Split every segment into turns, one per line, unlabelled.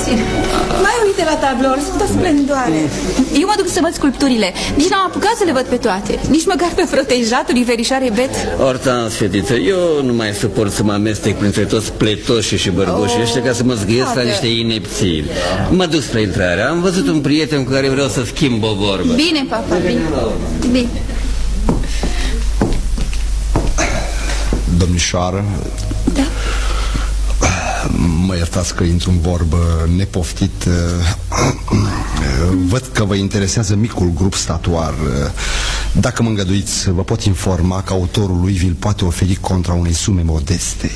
puțin. Mai uite la tablouri, sunt o splendoare. Eu mă duc să văd sculpturile. Nici n-am apucat să le văd pe toate. Nici măcar pe protejatul lui Verișoare Bet.
Hortense, fetiță, eu nu mai suport să mă amestec printre toți pletoșii și bărboșii ăștia ca să mă zgâiesc la niște inepții. Mă duc spre intrare. Am văzut un prieten cu care vreau să schimb o vorbă.
Bine, papa, bine. Bine.
Domnișoară,
da?
Mă iertați că intru în vorbă nepoftit. Văd că vă interesează micul grup statuar. Dacă mă îngăduiți, vă pot informa că autorul lui vi-l poate oferi contra unei sume modeste.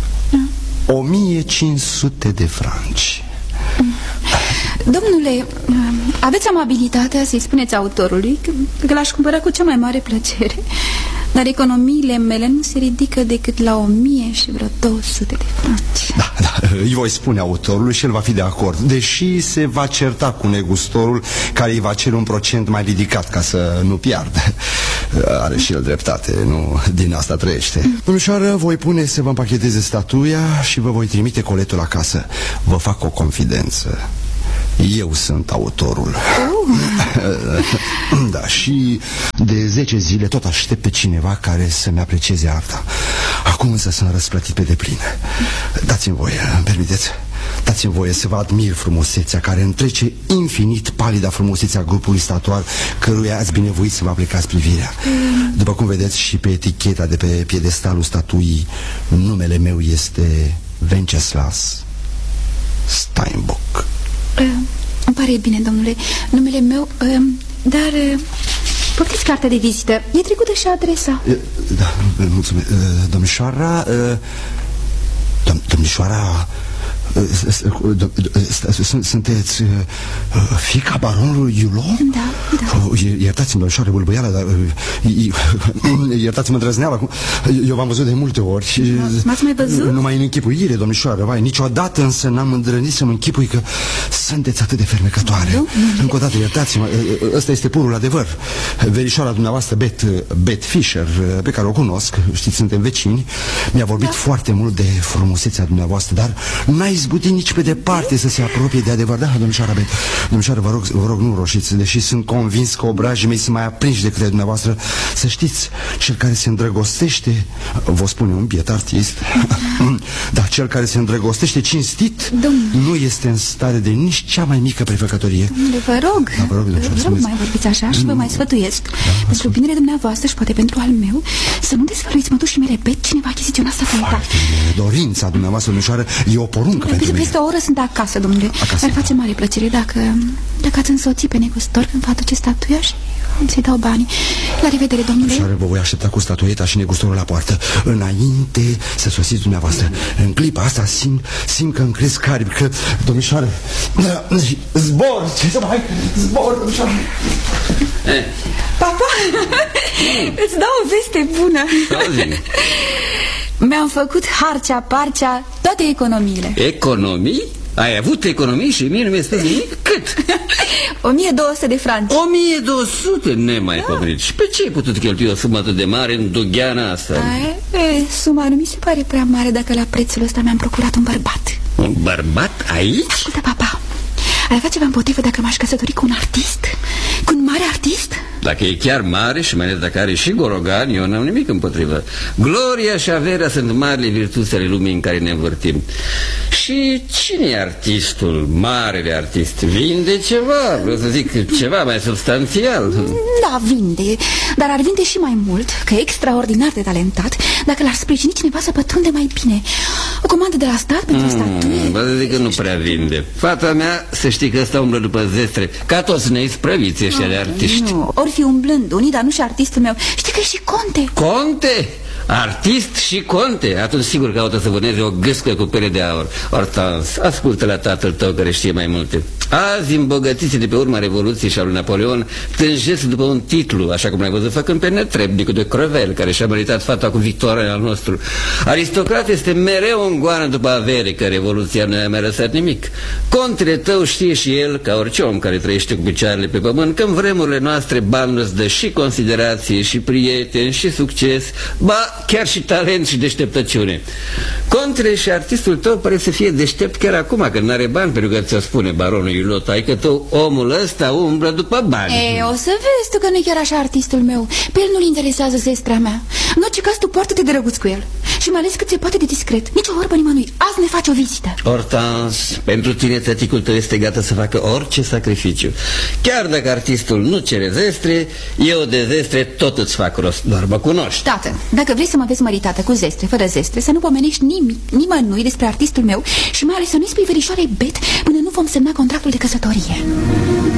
1500 de franci.
Domnule, aveți amabilitatea să-i spuneți autorului că l-aș cumpăra cu cea mai mare plăcere. Dar economiile mele nu se ridică decât la 1000 și vreo 200 de franci.
Da, îi voi spune autorului și el va fi de acord. Deși se va certa cu negustorul, care îi va cere un procent mai ridicat ca să nu piardă. Are și el dreptate, nu din asta trăiește. Domnișoară, voi pune să vă împacheteze statuia și vă voi trimite coletul acasă. Vă fac o confidență. Eu sunt autorul. Da, și de 10 zile tot aștept pe cineva care să-mi aprecieze arta. Acum însă sunt răsplătit pe deplin. Dați-mi voie, îmi permiteți? Dați-mi voie să vă admir frumusețea care întrece infinit palida frumusețea grupului statuar căruia ați binevoit să vă aplicați privirea. După cum vedeți și pe eticheta de pe piedestalul statuii, numele meu este Wenceslas Steinbock.
Îmi pare bine, domnule, numele meu, dar poftiți cartea de vizită. E trecută și adresa.
Da, mulțumesc. Domnișoara, domnișoara, sunteți fiica baronului Iulo?
Da, da.
Iertați-mă, domnișoare bâlbâială, dar iertați-mă îndrăzneala. Eu v-am văzut de multe ori.
M-ați mai văzut?
Numai în închipuire, domnișoară, vai. Niciodată însă n-am îndrăznit să mă închipui că sunteți atât de fermecătoare. Încă o dată, iertați-mă, ăsta este purul adevăr. Verișoara dumneavoastră, Bet Fischer, pe care o cunosc, știți, suntem vecini, mi-a vorbit foarte mult de frumusețea dumneavoastră, dar n-a izbutit nici pe departe să se apropie de adevăr. Da, domnișoara Bet, domnișoară, vă rog, nu roșiți, deși sunt convins că obrajii mei sunt mai aprinși decât de dumneavoastră. Să știți, cel care se îndrăgostește, vă spune un biet artist, dar cel care se îndrăgostește cinstit, nu este în stare de nici cea mai mică prefăcătorie.
Vă rog,
da, vă rog,
mai vorbiți așa și vă mai sfătuiesc, pentru binele dumneavoastră și poate pentru al meu, să nu desfăluiți mătușii mele Bet cine va achiziționa statueta.
Dorința dumneavoastră, domnișoară, e o poruncă pentru mine.
Peste o oră sunt acasă, domnule. Mi-ar face mare plăcere dacă ați însoți pe negustor când va aduce statuia și să-i dau banii. La revedere, domnule.
Domnișoară, vă voi aștepta cu statueta și negustorul la poartă, înainte să sosiți dumneavoastră. În clipa asta simt că îmi cresc caribi, că, domnișoară, zbor, ce să mai zbor, domnișoară.
Papa, îți dau o veste bună. Mi-am făcut harcea-parcea toate economiile.
Economii? Ai avut economii și mie nu mi-ai spus nimic? Cât?
1200 de franci.
1200? Nemaipomenit. Și pe ce ai putut cheltui o sumă atât de mare în dugheana asta?
Suma nu mi se pare prea mare dacă la prețul ăsta mi-am procurat un bărbat.
Un bărbat aici?
Ascultă, papa, ai face ceva împotrivă dacă m-aș căsători cu un artist? Cu un mare artist?
Dacă e chiar mare și mai ales dacă are și gorogan, eu n-am nimic împotrivă. Gloria și averea sunt marile virtuți ale lumii în care ne învârtim. Și cine e artistul, marele artist? Vinde ceva, vreau să zic, ceva mai substanțial.
Da, vinde, dar ar vinde și mai mult, că e extraordinar de talentat, dacă l-ar sprijini cineva să pătrunde mai bine. O comandă de la stat pentru statuie.
Vă zic că nu prea vinde. Fata mea, să știi că ăsta umblă după zestre, ca toți neisprăviți ăștia de artiști.
Nu, ori fi umblând unii, dar nu și artistul meu. Știi că e și conte.
Conte? Artist și conte? Atunci sigur caută să vâneze o gâscă cu pere de aur. Hortense, ascultă la tatăl tău care știe mai multe. Azi, îmbogățiți de pe urma Revoluției și a lui Napoleon, tânjesc după un titlu, așa cum l-ai văzut făcând pe netrebnicul de Crevel, care și-a meritat fata cu victoria al nostru. Aristocrat este mereu în goană după avere, că Revoluția nu i-a mai lăsat nimic. Contele tău știe și el, ca orice om care trăiește cu picioarele pe pământ, că în vremurile noastre banul îți dă și considerație, și prieteni, și succes, ba chiar și talent și deșteptăciune. Conte și artistul tău pare să fie deștept chiar acum, că n-are bani, pentru că ți-o spune baronul Hulot, adică tău, omul ăsta umblă după bani.
O să vezi tu că nu e chiar așa artistul meu. Pe el nu-l interesează zestrea mea. În orice caz, tu poartă-te de drăguț cu el. Și mai ales cât se poate de discret. Nici o vorbă nimănui. Azi ne faci o vizită.
Hortense, pentru tine tăticul tău este gata să facă orice sacrificiu. Chiar dacă artistul nu cere zestre, eu de zestre tot îți fac rost. Doar mă cunoști.
Tată, dacă vrei să mă vezi măritată cu zestre, fără zestre, să nu pomenești nimănui despre artistul meu și mai ales să nu-i spui verișoarei Bet până nu vom semna contractul de căsătorie.